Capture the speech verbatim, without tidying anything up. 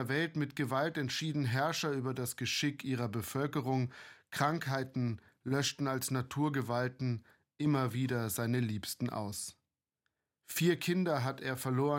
Welt mit Gewalt entschieden Herrscher über das Geschick ihrer Bevölkerung, Krankheiten löschten als Naturgewalten immer wieder seine Liebsten aus. Vier Kinder hat er verloren,